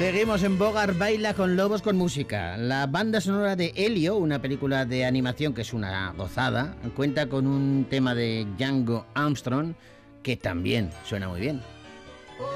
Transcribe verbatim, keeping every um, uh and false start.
Seguimos en Bogart Baila con Lobos con Música. La banda sonora de Elio, una película de animación que es una gozada, cuenta con un tema de Django Armstrong que también suena muy bien.